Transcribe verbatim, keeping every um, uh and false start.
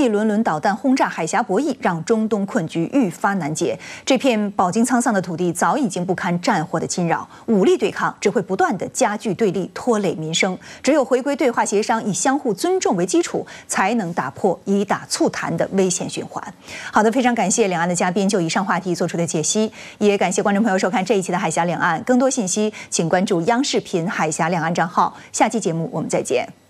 一轮轮导弹轰炸海峡博弈，让中东困局愈发难解。这片饱经沧桑的土地早已经不堪战火的侵扰，武力对抗只会不断的加剧对立，拖累民生。只有回归对话协商，以相互尊重为基础，才能打破以打促谈的危险循环。好的，非常感谢两岸的嘉宾就以上话题做出的解析，也感谢观众朋友收看这一期的海峡两岸。更多信息，请关注央视频海峡两岸账号。下期节目我们再见。